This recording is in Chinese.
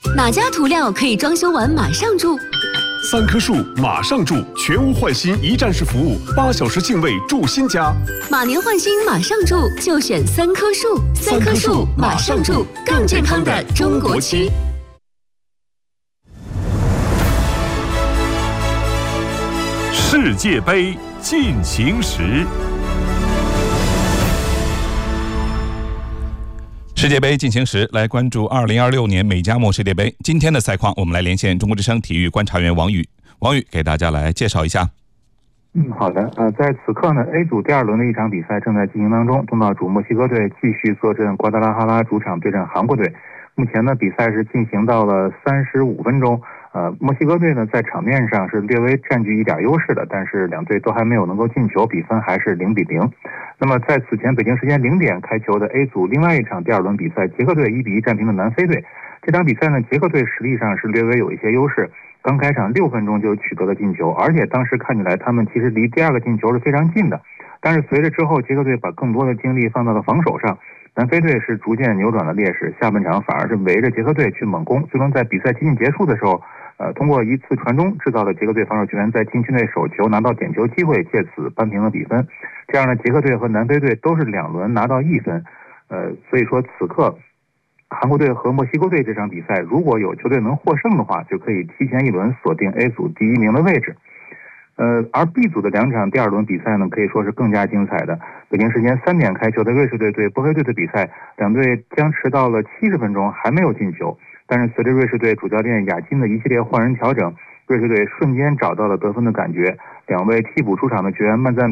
哪家涂料可以装修完马上住 ？3棵树马上住，全屋换新一站式服务，8小时净位住新家。 马年换新马上住，就选3棵树。3棵树马上住，更健康的中国区。 世界杯进行时。世界杯进行时，来关注2026年美加墨世界杯今天的赛况。我们来连线中国之声体育观察员王宇，王宇给大家来介绍一下。 好的，在此刻呢 ，A 组第2轮的一场比赛正在进行当中，东道主墨西哥队继续坐镇瓜达拉哈拉主场对阵韩国队。目前呢，比赛是进行到了35分钟。墨西哥队呢在场面上是略微占据一点优势的，但是两队都还没有能够进球，比分还是0-0。那么在此前北京时间0点开球的 A 组另外一场第2轮比赛，捷克队1-1战平了南非队。这场比赛呢，捷克队实力上是略微有一些优势，刚开场6分钟就取得了进球，而且当时看起来他们其实离第2个进球是非常近的。但是随着之后捷克队把更多的精力放到了防守上，南非队是逐渐扭转了劣势，下半场反而是围着捷克队去猛攻，最终在比赛接近结束的时候，通过一次传中制造了捷克队防守球员在禁区内手球拿到点球机会，借此扳平了比分。这样呢，捷克队和南非队都是2轮拿到1分。所以说此刻韩国队和墨西哥队这场比赛，如果有球队能获胜的话，就可以提前1轮锁定 A 组第1名的位置。而 B 组的2场第2轮比赛呢，可以说是更加精彩的。北京时间3点开球的瑞士队对波黑队的比赛，两队僵持到了70分钟还没有进球。但是随着瑞士队主教练亚金的一系列换人调整，瑞士队瞬间找到了得分的感觉。2位替补出场的球员曼赞